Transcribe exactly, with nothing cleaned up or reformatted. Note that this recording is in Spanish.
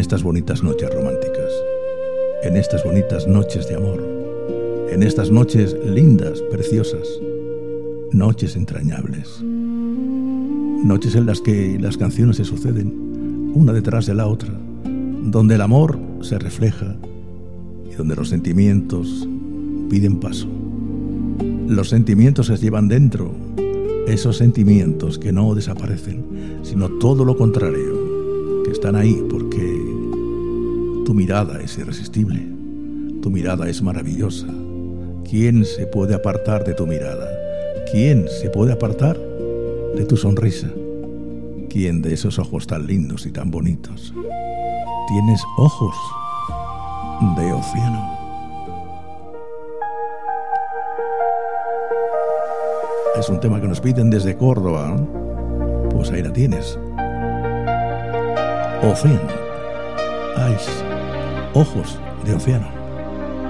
estas bonitas noches románticas, en estas bonitas noches de amor, en estas noches lindas, preciosas, noches entrañables, noches en las que las canciones se suceden una detrás de la otra, donde el amor se refleja y donde los sentimientos piden paso. Los sentimientos se llevan dentro, esos sentimientos que no desaparecen, sino todo lo contrario, que están ahí porque tu mirada es irresistible, tu mirada es maravillosa. ¿Quién se puede apartar de tu mirada? ¿Quién se puede apartar de tu sonrisa? ¿Quién de esos ojos tan lindos y tan bonitos? Tienes ojos de océano. Es un tema que nos piden desde Córdoba, ¿no? Pues ahí la tienes. Océano. Ay, ojos de océano.